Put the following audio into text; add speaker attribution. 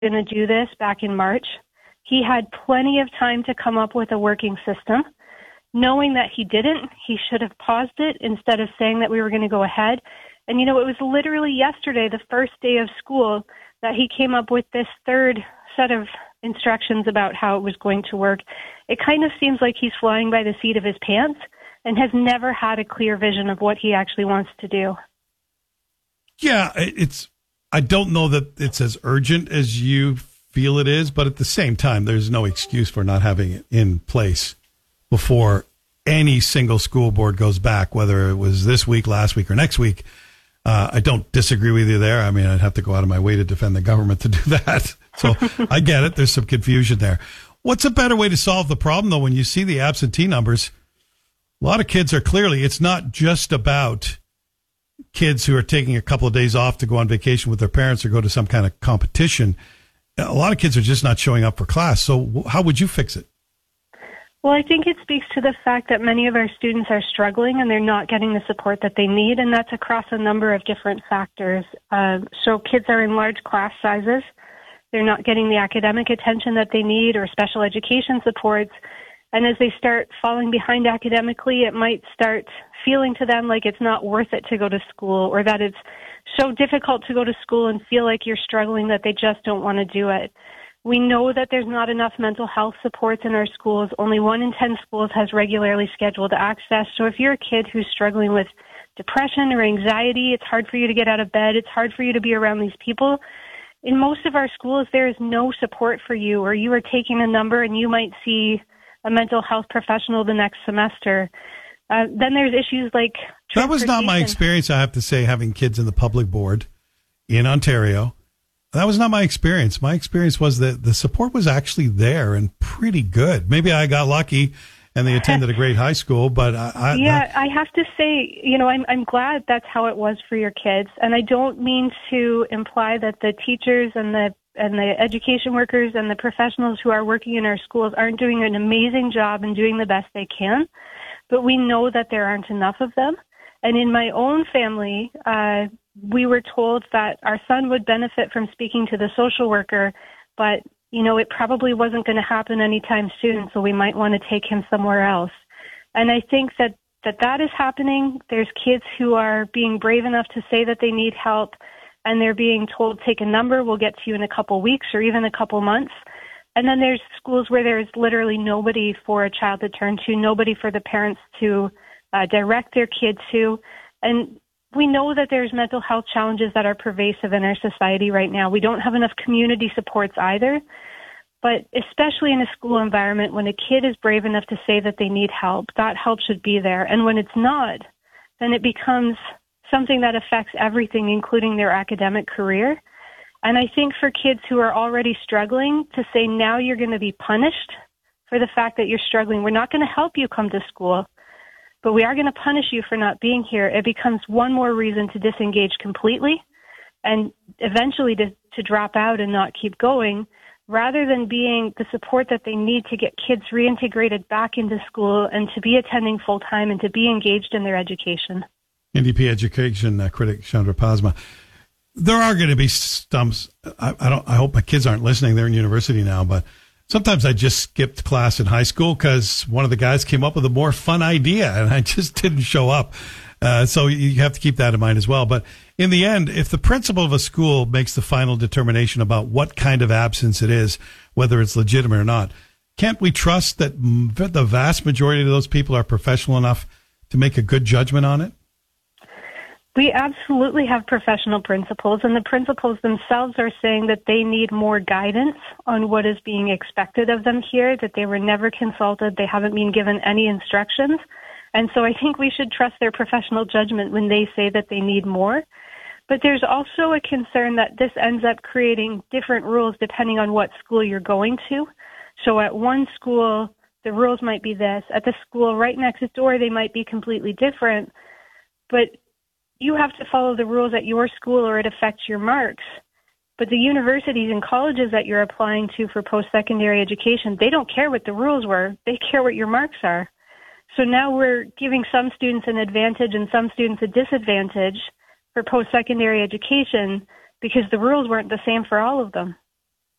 Speaker 1: going to do this back in March. He had plenty of time to come up with a working system. Knowing that he didn't, he should have paused it instead of saying that we were going to go ahead. And, it was literally yesterday, the first day of school, that he came up with this third set of instructions about how it was going to work. It kind of seems like he's flying by the seat of his pants and has never had a clear vision of what he actually wants to do.
Speaker 2: Yeah, I don't know that it's as urgent as you feel it is, but at the same time, there's no excuse for not having it in place before any single school board goes back, whether it was this week, last week, or next week. I don't disagree with you there. I mean, I'd have to go out of my way to defend the government to do that. So I get it. There's some confusion there. What's a better way to solve the problem, though, when you see the absentee numbers? A lot of kids are clearly, it's not just about kids who are taking a couple of days off to go on vacation with their parents or go to some kind of competition. A lot of kids are just not showing up for class. So how would you fix it?
Speaker 1: Well, I think it speaks to the fact that many of our students are struggling and they're not getting the support that they need, and that's across a number of different factors. So kids are in large class sizes. They're not getting the academic attention that they need or special education supports. And as they start falling behind academically, it might start feeling to them like it's not worth it to go to school, or that it's so difficult to go to school and feel like you're struggling that they just don't want to do it. We know that there's not enough mental health supports in our schools. Only 1 in 10 schools has regularly scheduled access. So if you're a kid who's struggling with depression or anxiety, it's hard for you to get out of bed. It's hard for you to be around these people. In most of our schools, there is no support for you, or you are taking a number and you might see a mental health professional the next semester. Then there's issues like
Speaker 2: that was not my experience, I have to say, having kids in the public board in Ontario. That was not my experience. My experience was that the support was actually there and pretty good. Maybe I got lucky and they attended a great high school, but
Speaker 1: I have to say, I'm glad that's how it was for your kids. And I don't mean to imply that the teachers and the education workers and the professionals who are working in our schools aren't doing an amazing job and doing the best they can. But we know that there aren't enough of them. And in my own family, we were told that our son would benefit from speaking to the social worker, but, it probably wasn't going to happen anytime soon, so we might want to take him somewhere else. And I think that is happening. There's kids who are being brave enough to say that they need help, and they're being told, take a number, we'll get to you in a couple weeks or even a couple months. And then there's schools where there's literally nobody for a child to turn to, nobody for the parents to direct their kid to. And we know that there's mental health challenges that are pervasive in our society right now. We don't have enough community supports either. But especially in a school environment, when a kid is brave enough to say that they need help, that help should be there. And when it's not, then it becomes something that affects everything, including their academic career. And I think for kids who are already struggling, to say now you're going to be punished for the fact that you're struggling, we're not going to help you come to school, but we are going to punish you for not being here. It becomes one more reason to disengage completely and eventually to drop out and not keep going, rather than being the support that they need to get kids reintegrated back into school and to be attending full time and to be engaged in their education.
Speaker 2: NDP education critic Chandra Pasma. There are going to be stumps. I hope my kids aren't listening. They're in university now, but sometimes I just skipped class in high school because one of the guys came up with a more fun idea and I just didn't show up. So you have to keep that in mind as well. But in the end, if the principal of a school makes the final determination about what kind of absence it is, whether it's legitimate or not, can't we trust that the vast majority of those people are professional enough to make a good judgment on it?
Speaker 1: We absolutely have professional principals, and the principals themselves are saying that they need more guidance on what is being expected of them here, that they were never consulted, they haven't been given any instructions. And so I think we should trust their professional judgment when they say that they need more. But there's also a concern that this ends up creating different rules depending on what school you're going to. So at one school, the rules might be this. At the school right next door, they might be completely different. But you have to follow the rules at your school or it affects your marks. But the universities and colleges that you're applying to for post-secondary education, they don't care what the rules were. They care what your marks are. So now we're giving some students an advantage and some students a disadvantage for post-secondary education because the rules weren't the same for all of them.